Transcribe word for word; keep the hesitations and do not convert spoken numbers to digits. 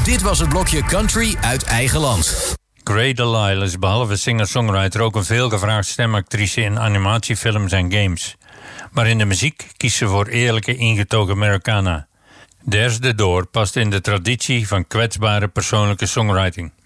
Dit was het blokje Country uit eigen land. Grey DeLisle is behalve singer-songwriter ook een veelgevraagd stemactrice in animatiefilms en games. Maar in de muziek kiest ze voor eerlijke ingetogen Americana. There's the Door past in de traditie van kwetsbare persoonlijke songwriting.